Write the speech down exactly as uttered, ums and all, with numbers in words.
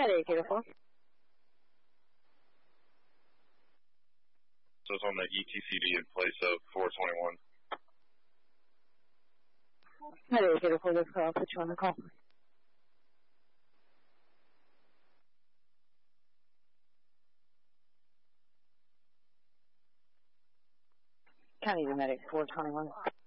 Medic eight oh four. So it's on the E T C D in place of four twenty-one. Medic eight oh four, this call, I'll put you on the call. County Medic four twenty-one.